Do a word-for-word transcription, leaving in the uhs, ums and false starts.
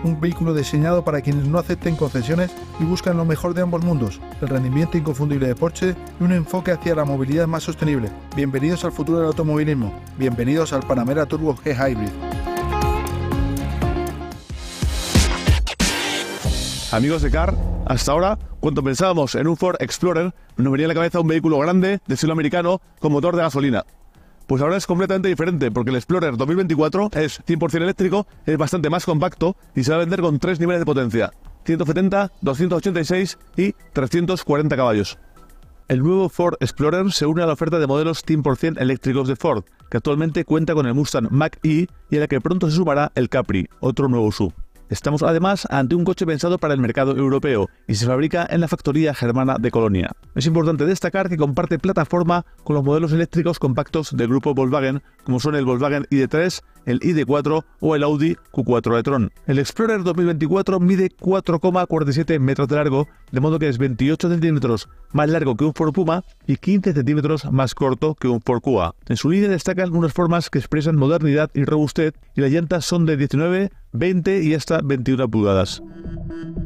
un vehículo diseñado para quienes no acepten concesiones y buscan lo mejor de ambos mundos, el rendimiento inconfundible de Porsche y un enfoque hacia la movilidad más sostenible. Bienvenidos al futuro del automovilismo, bienvenidos al Panamera Turbo G Hybrid. Amigos de Car, hasta ahora, cuando pensábamos en un Ford Explorer, nos venía a la cabeza un vehículo grande, de estilo americano, con motor de gasolina. Pues ahora es completamente diferente, porque el Explorer dos mil veinticuatro es cien por ciento eléctrico, es bastante más compacto y se va a vender con tres niveles de potencia, ciento setenta, doscientos ochenta y seis y trescientos cuarenta caballos. El nuevo Ford Explorer se une a la oferta de modelos cien por ciento eléctricos de Ford, que actualmente cuenta con el Mustang Mach-E y a la que pronto se sumará el Capri, otro nuevo S U V. Estamos además ante un coche pensado para el mercado europeo y se fabrica en la factoría germana de Colonia. Es importante destacar que comparte plataforma con los modelos eléctricos compactos del grupo Volkswagen, como son el Volkswagen I D tres, el I D cuatro o el Audi Q cuatro e-tron. El Explorer dos mil veinticuatro mide cuatro coma cuarenta y siete metros de largo, de modo que es veintiocho centímetros más largo que un Ford Puma y quince centímetros más corto que un Ford Kuga. En su línea destacan unas formas que expresan modernidad y robustez y las llantas son de diecinueve, veinte y hasta veintiuna pulgadas.